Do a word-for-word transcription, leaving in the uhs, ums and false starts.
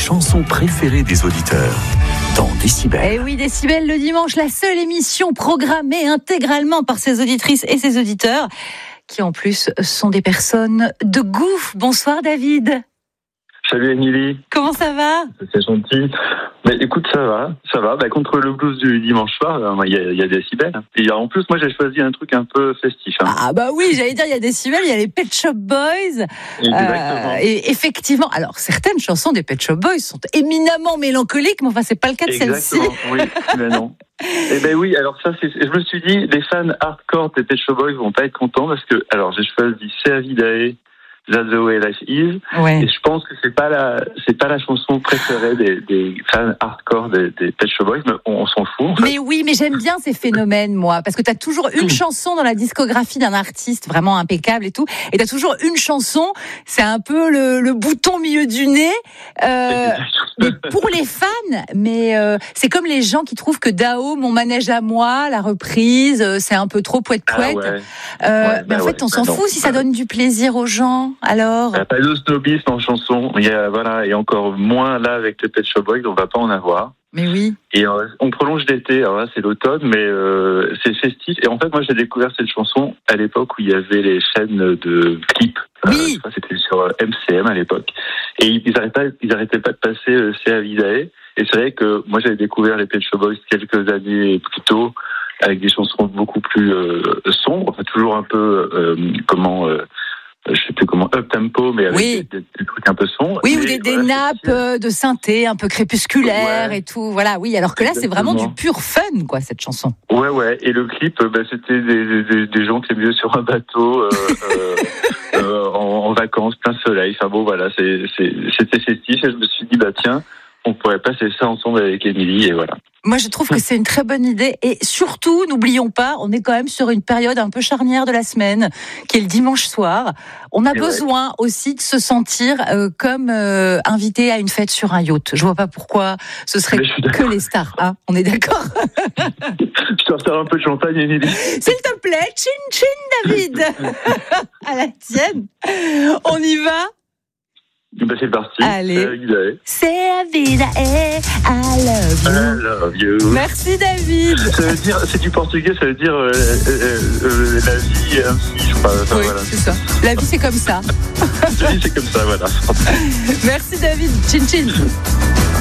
chansons préférées des auditeurs dans Décibel. Et oui, Décibel le dimanche, la seule émission programmée intégralement par ses auditrices et ses auditeurs, qui en plus sont des personnes de goût. Bonsoir David. Salut Émilie. Comment ça va ? C'est gentil. Mais écoute, ça va, ça va. Bah, contre le blues du dimanche soir, il y a, y a Décibel. Et en plus, moi, j'ai choisi un truc un peu festif. Hein. Ah bah oui, j'allais dire, il y a Décibel, il y a les Pet Shop Boys. Exactement. Euh, et effectivement, alors certaines chansons des Pet Shop Boys sont éminemment mélancoliques, mais enfin, c'est pas le cas de Exactement, celle-ci. oui, mais non. Eh ben oui, alors ça, c'est, je me suis dit, les fans hardcore des Pet Shop Boys vont pas être contents parce que, alors, j'ai choisi C'est Vidae, That's the way life is. Ouais. Et je pense que c'est pas la, c'est pas la chanson préférée des, des fans hardcore des, des Pet Shop Boys, mais on, on s'en fout. En fait. Mais oui, mais j'aime bien ces phénomènes, moi, parce que t'as toujours une chanson dans la discographie d'un artiste vraiment impeccable et tout, et t'as toujours une chanson, c'est un peu le, le bouton au milieu du nez, euh, mais pour les fans, mais euh, c'est comme les gens qui trouvent que Dao, Mon manège à moi, la reprise, euh, c'est un peu trop poète poète. Ah ouais. euh, Ouais, mais bah en fait, ouais, on s'en bah fout non. si ça donne du plaisir aux gens. Alors, Il n'y a pas de snobisme en chanson. Il y a, voilà, et encore moins là avec les Pet Shop Boys, on va pas en avoir. mais oui. Et euh, on prolonge l'été. Alors là, c'est l'automne, mais euh, c'est festif. Et en fait, moi, j'ai découvert cette chanson à l'époque où il y avait les chaînes de clips. Oui. Euh, je crois que c'était sur euh, M C M à l'époque. Et ils n'arrêtaient pas, ils arrêtaient pas de passer euh, C'est Vidae. Et c'est vrai que moi, j'avais découvert les Pet Shop Boys quelques années plus tôt, avec des chansons beaucoup plus euh, sombres, enfin toujours un peu euh, comment. Euh, je sais plus comment, up tempo, mais avec Oui. des, des, des trucs un peu sombres. Oui, mais ou des, des voilà, nappes euh, de synthé un peu crépusculaires Ouais. et tout. Voilà, oui. Alors que là, c'est vraiment Exactement. du pur fun, quoi, cette chanson. Ouais, ouais. Et le clip, bah, c'était des, des, des gens qui étaient sur un bateau, euh, euh, euh, en, en vacances, plein soleil. Enfin bon, voilà, c'est, c'est, c'était festif. Et je me suis dit, bah tiens, on pourrait passer ça ensemble avec Émilie, et voilà. Moi, je trouve que c'est une très bonne idée. Et surtout, n'oublions pas, on est quand même sur une période un peu charnière de la semaine, qui est le dimanche soir. On a Et besoin ouais. aussi de se sentir euh, comme euh, invité à une fête sur un yacht. Je vois pas pourquoi ce serait que les stars. Hein, on est d'accord? Je te ressors un peu de champagne, Émilie. S'il te plaît, chin chin, David. À la tienne. On y va? Ben c'est parti. Allez. C'est la vida, I love you. I love you. Merci David. Ça veut dire, c'est du portugais, ça veut dire euh, euh, euh, la vie est ainsi, je crois. Enfin, oui, voilà. c'est ça. La vie c'est comme ça. La vie c'est comme ça, voilà. Merci David. Chin chin.